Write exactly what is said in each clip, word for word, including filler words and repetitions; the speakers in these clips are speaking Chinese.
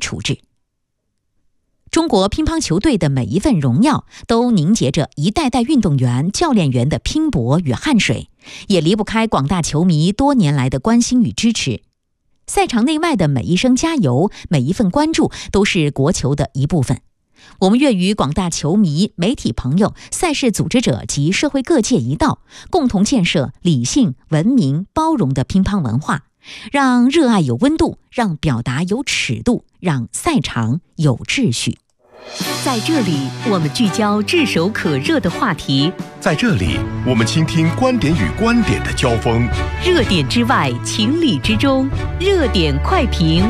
处置。中国乒乓球队的每一份荣耀都凝结着一代代运动员、教练员的拼搏与汗水，也离不开广大球迷多年来的关心与支持。赛场内外的每一声加油，每一份关注，都是国球的一部分。我们愿与广大球迷、媒体朋友、赛事组织者及社会各界一道，共同建设理性、文明、包容的乒乓文化，让热爱有温度，让表达有尺度，让赛场有秩序。 在这里，我们聚焦炙手可热的话题； 在这里，我们倾听观点与观点的交锋。 热点之外，情理之中，热点快评。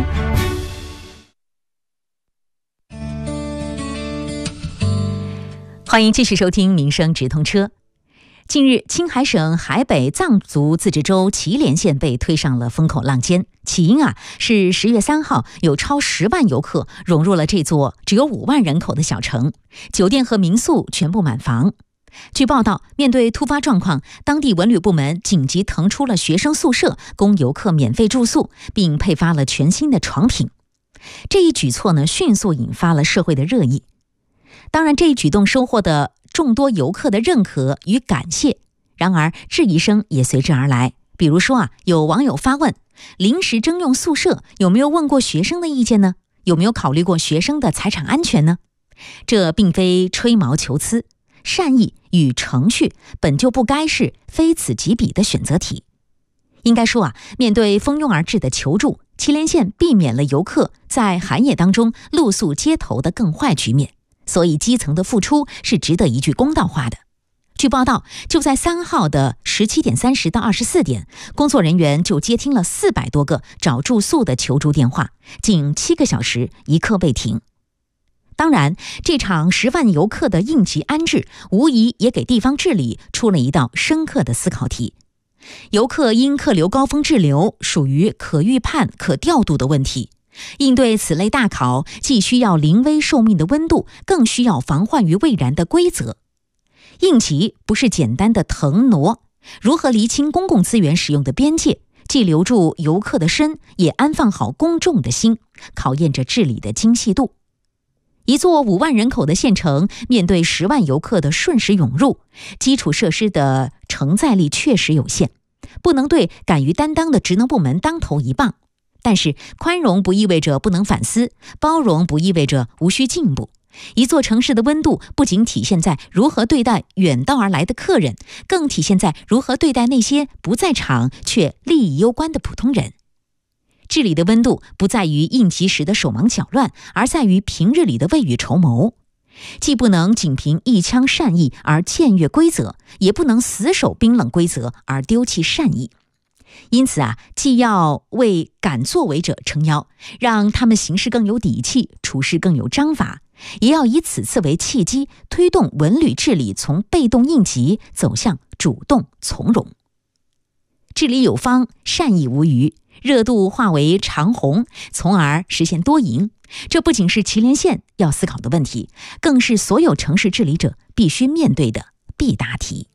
欢迎继续收听民生直通车。近日，青海省海北藏族自治州祁连县被推上了风口浪尖，起因啊是十月三号有超十万游客涌入了这座只有五万人口的小城，酒店和民宿全部满房。据报道，面对突发状况，当地文旅部门紧急腾出了学生宿舍，供游客免费住宿，并配发了全新的床品。这一举措呢，迅速引发了社会的热议。当然，这一举动收获的众多游客的认可与感谢，然而质疑声也随之而来。比如说啊，有网友发问：临时征用宿舍有没有问过学生的意见呢？有没有考虑过学生的财产安全呢？这并非吹毛求疵，善意与程序本就不该是非此即彼的选择题。应该说啊，面对蜂拥而至的求助，祁连县避免了游客在寒夜当中露宿街头的更坏局面。所以基层的付出是值得一句公道话的。据报道，就在三号的十七点三十到二十四点，工作人员就接听了四百多个找住宿的求助电话，近七个小时一刻未停。当然，这场十万游客的应急安置，无疑也给地方治理出了一道深刻的思考题。游客因客流高峰滞留，属于可预判、可调度的问题。应对此类大考，既需要临危受命的温度，更需要防患于未然的规则。应急不是简单的腾挪，如何厘清公共资源使用的边界，既留住游客的身，也安放好公众的心，考验着治理的精细度。一座五万人口的县城，面对十万游客的瞬时涌入，基础设施的承载力确实有限，不能对敢于担当的职能部门当头一棒。但是宽容不意味着不能反思，包容不意味着无需进步。一座城市的温度不仅体现在如何对待远道而来的客人，更体现在如何对待那些不在场却利益攸关的普通人。治理的温度不在于应急时的手忙脚乱，而在于平日里的未雨绸缪。既不能仅凭一腔善意而僭越规则，也不能死守冰冷规则而丢弃善意。因此啊，既要为敢作为者撑腰，让他们行事更有底气，处事更有章法，也要以此次为契机，推动文旅治理从被动应急走向主动从容。治理有方，善意无虞，热度化为长虹，从而实现多赢。这不仅是祁连县要思考的问题，更是所有城市治理者必须面对的必答题。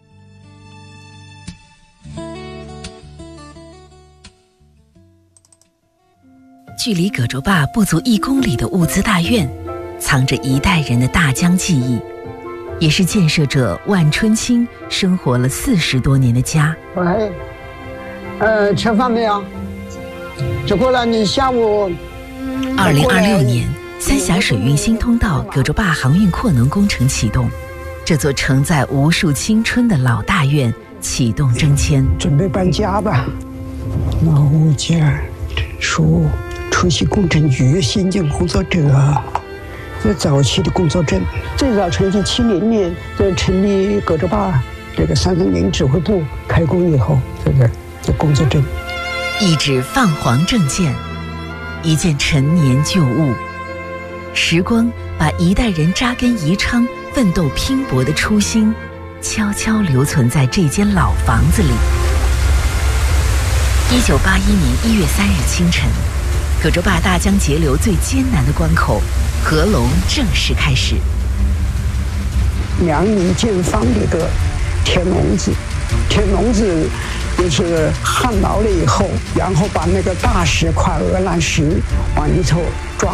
距离葛洲坝不足一公里的物资大院，藏着一代人的大江记忆，也是建设者万春青生活了四十多年的家。 喂，呃，吃饭没有？吃过了，你下午。 二零二六年，三峡水运新通道葛洲坝航运扩能工程启动，这座承载无数青春的老大院启动征迁， 准备搬家吧。老物件属出席工程局新建工作者，这早期的工作证，最早成立七零年，这成立葛洲坝这个三三零指挥部开工以后，这个这工作证， 一纸泛黄证件，一件陈年旧物，时光把一代人扎根宜昌、奋斗拼搏的初心，悄悄留存在这间老房子里。一九八一年一月三日清晨，葛洲坝大江截流最艰难的关口合龙正式开始。 良民建方的一个填笼子，填笼子就是焊牢了以后，然后把那个大石块鹅卵石往里头装。